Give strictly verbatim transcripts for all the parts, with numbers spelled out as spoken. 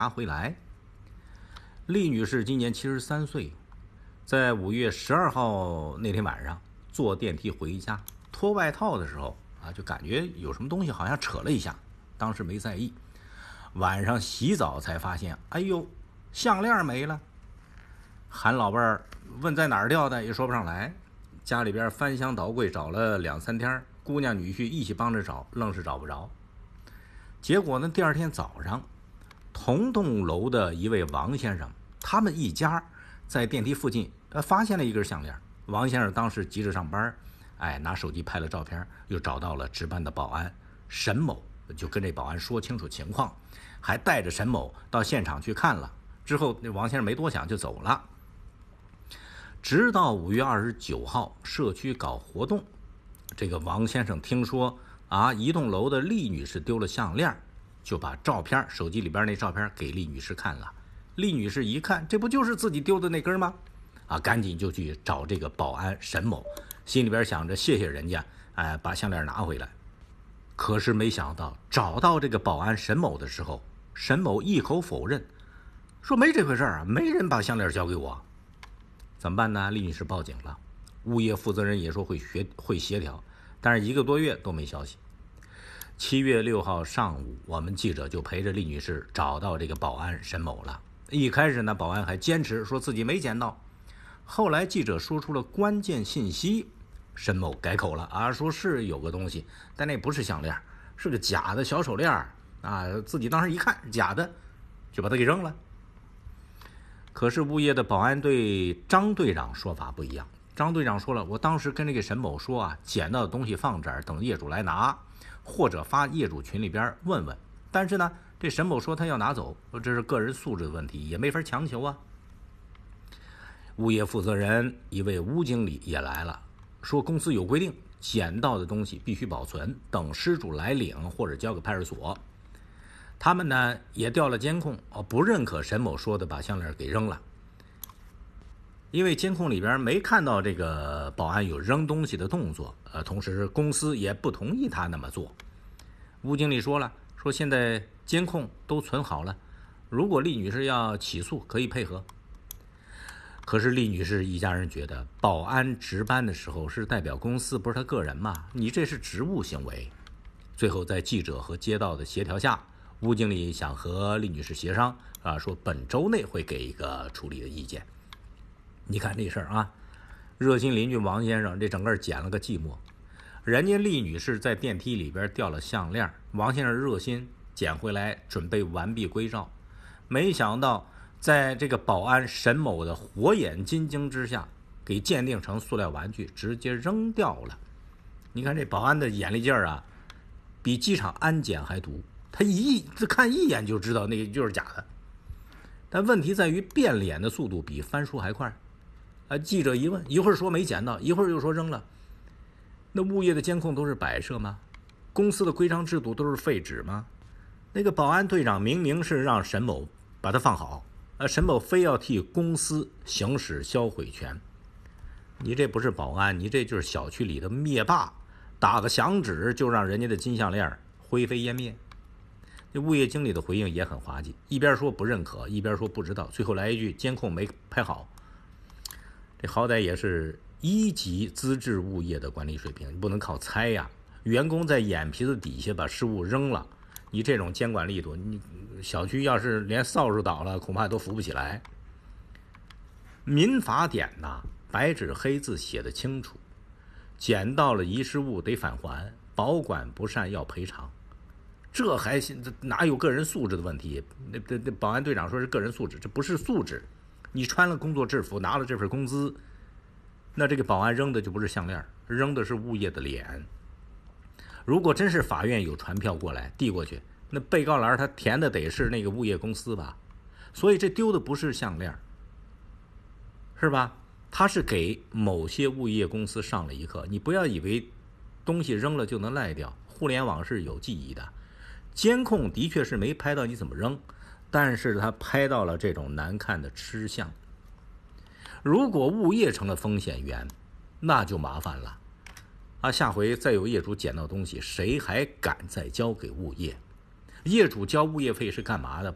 拿回来。厉女士今年七十三岁，在五月十二号那天晚上坐电梯回家，脱外套的时候啊，就感觉有什么东西好像扯了一下，当时没在意。晚上洗澡才发现，哎呦，项链没了。喊老伴儿问在哪儿掉的，也说不上来。家里边翻箱倒柜找了两三天，姑娘女婿一起帮着找，愣是找不着。结果呢，第二天早上，同栋楼的一位王先生，他们一家在电梯附近呃发现了一根项链。王先生当时急着上班，哎，拿手机拍了照片，又找到了值班的保安沈某，就跟这保安说清楚情况，还带着沈某到现场去看了。之后那王先生没多想就走了。直到五月二十九号社区搞活动，这个王先生听说啊一栋楼的厉女士丢了项链，就把照片手机里边那照片给厉女士看了。厉女士一看，这不就是自己丢的那根吗？啊，赶紧就去找这个保安沈某，心里边想着谢谢人家，哎，把项链拿回来。可是没想到找到这个保安沈某的时候，沈某一口否认，说没这回事啊，没人把项链交给我。怎么办呢？厉女士报警了，物业负责人也说会学会协调，但是一个多月都没消息。七月六号上午，我们记者就陪着厉女士找到这个保安沈某了。一开始呢，保安还坚持说自己没捡到，后来记者说出了关键信息，沈某改口了啊，说是有个东西，但那不是项链，是个假的小手链啊，自己当时一看假的，就把它给扔了。可是物业的保安队张队长说法不一样，张队长说了，我当时跟这个沈某说啊，捡到的东西放这儿，等业主来拿，或者发业主群里边问问。但是呢，这沈某说他要拿走，这是个人素质的问题，也没法强求啊。物业负责人一位吴经理也来了，说公司有规定，捡到的东西必须保存，等失主来领或者交给派出所。他们呢也调了监控，不认可沈某说的把项链给扔了，因为监控里边没看到这个保安有扔东西的动作，呃，同时公司也不同意他那么做。吴经理说了，说现在监控都存好了，如果厉女士要起诉可以配合。可是厉女士一家人觉得，保安值班的时候是代表公司，不是他个人嘛，你这是职务行为。最后在记者和街道的协调下，吴经理想和厉女士协商啊，说本周内会给一个处理的意见。你看这事儿啊，热心邻居王先生这整个捡了个寂寞。人家厉女士在电梯里边掉了项链，王先生热心捡回来，准备完璧归赵。没想到在这个保安沈某的火眼金睛之下，给鉴定成塑料玩具，直接扔掉了。你看这保安的眼力劲儿啊，比机场安检还毒。他一看一眼就知道那个就是假的，但问题在于变脸的速度比翻书还快。啊，记者一问，一会儿说没捡到，一会儿又说扔了。那物业的监控都是摆设吗？公司的规章制度都是废纸吗？那个保安队长明明是让沈某把它放好，啊，沈某非要替公司行使销毁权。你这不是保安，你这就是小区里的灭霸，打个响指就让人家的金项链灰飞烟灭。这物业经理的回应也很滑稽，一边说不认可，一边说不知道，最后来一句监控没拍好。这好歹也是一级资质物业的管理水平，你不能靠猜呀。员工在眼皮子底下把失物扔了，你这种监管力度，你小区要是连扫帚倒了，恐怕都扶不起来。民法典呐，白纸黑字写得清楚，捡到了遗失物得返还，保管不善要赔偿。这还哪有个人素质的问题？那那那保安队长说是个人素质，这不是素质。你穿了工作制服，拿了这份工资，那这个保安扔的就不是项链，扔的是物业的脸。如果真是法院有传票过来递过去，那被告栏他填的得是那个物业公司吧？所以这丢的不是项链，是吧？他是给某些物业公司上了一课。你不要以为东西扔了就能赖掉，互联网是有记忆的。监控的确是没拍到你怎么扔，但是他拍到了这种难看的吃相。如果物业成了风险源，那就麻烦了啊！下回再有业主捡到东西，谁还敢再交给物业？业主交物业费是干嘛的？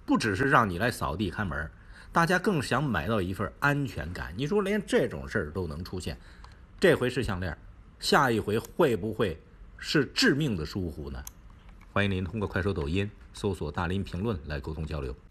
不只是让你来扫地看门，大家更想买到一份安全感。你说连这种事儿都能出现，这回是项链，下一回会不会是致命的疏忽呢？欢迎您通过快手、抖音搜索大林评论来沟通交流。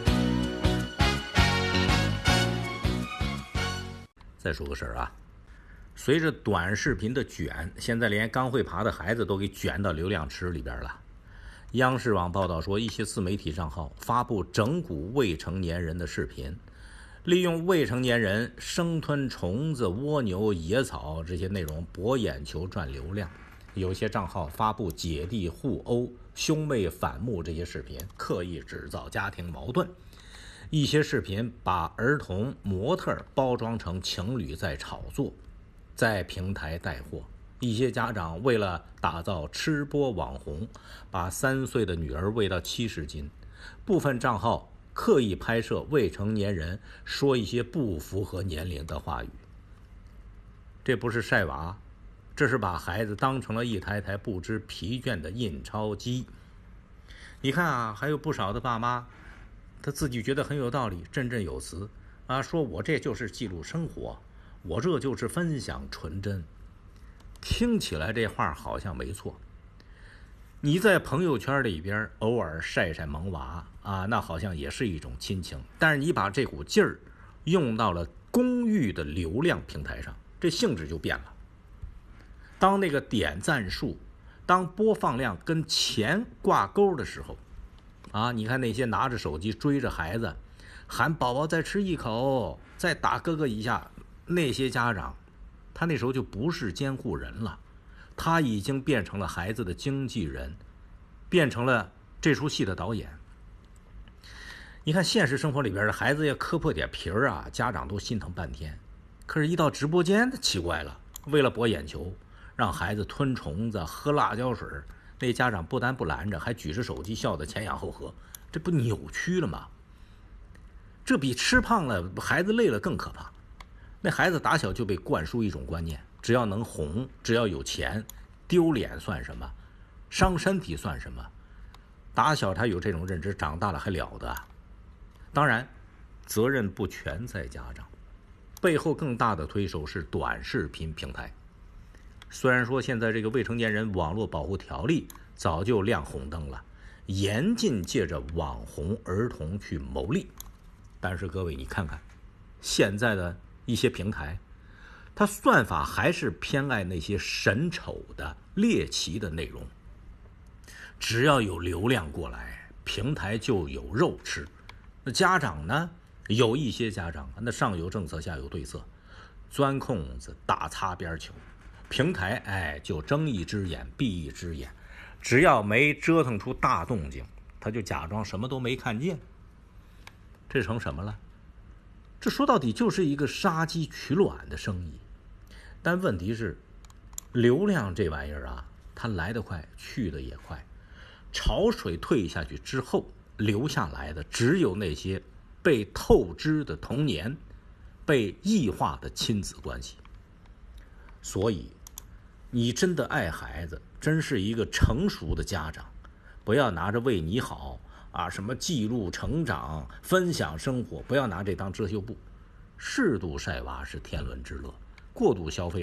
再说个事儿啊，随着短视频的卷，现在连刚会爬的孩子都给卷到流量池里边了。央视网报道说，一些自媒体账号发布整蛊未成年人的视频，利用未成年人生吞虫子、蜗牛、野草这些内容博眼球赚流量。有些账号发布姐弟互殴、兄妹反目这些视频，刻意制造家庭矛盾。一些视频把儿童模特包装成情侣在炒作，在平台带货。一些家长为了打造吃播网红，把三岁的女儿喂到七十斤。部分账号刻意拍摄未成年人说一些不符合年龄的话语。这不是晒娃，这是把孩子当成了一台台不知疲倦的印钞机。你看啊，还有不少的爸妈，他自己觉得很有道理，振振有词啊，说我这就是记录生活，我这就是分享纯真。听起来这话好像没错，你在朋友圈里边偶尔晒晒萌娃啊，那好像也是一种亲情。但是你把这股劲儿用到了公域的流量平台上，这性质就变了。当那个点赞数、当播放量跟钱挂钩的时候啊，你看那些拿着手机追着孩子喊宝宝再吃一口，再打哥哥一下，那些家长他那时候就不是监护人了，他已经变成了孩子的经纪人，变成了这出戏的导演。你看现实生活里边的孩子要磕破点皮儿啊，家长都心疼半天。可是一到直播间奇怪了，为了博眼球，让孩子吞虫子、喝辣椒水，那家长不但不拦着，还举着手机笑得前仰后合，这不扭曲了吗？这比吃胖了孩子累了更可怕。那孩子打小就被灌输一种观念，只要能红，只要有钱，丢脸算什么，伤身体算什么。打小他有这种认知，长大了还了得。当然责任不全在家长，背后更大的推手是短视频平台。虽然说现在这个未成年人网络保护条例早就亮红灯了，严禁借着网红儿童去牟利，但是各位你看看现在的一些平台，它算法还是偏爱那些神丑的猎奇的内容。只要有流量过来，平台就有肉吃。那家长呢，有一些家长那上有政策下有对策，钻空子大擦边球，平台哎就睁一只眼闭一只眼，只要没折腾出大动静，他就假装什么都没看见。这成什么了？这说到底就是一个杀鸡取卵的生意。但问题是，流量这玩意儿啊，它来得快，去得也快。潮水退下去之后，留下来的只有那些被透支的童年，被异化的亲子关系。所以，你真的爱孩子，真是一个成熟的家长，不要拿着为你好啊，什么记录成长、分享生活，不要拿这当遮羞布。适度晒娃是天伦之乐，过度消费